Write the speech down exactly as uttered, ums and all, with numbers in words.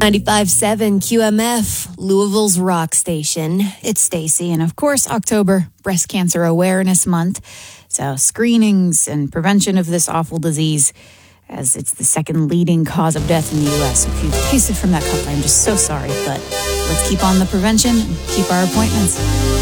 ninety-five point seven Q M F, Louisville's rock station. It's Stacy, and of course, October, Breast Cancer Awareness Month. So screenings and prevention of this awful disease, as it's the second leading cause of death in the U S. If you tasted from that cup, I'm just so sorry, but let's keep on the prevention and keep our appointments.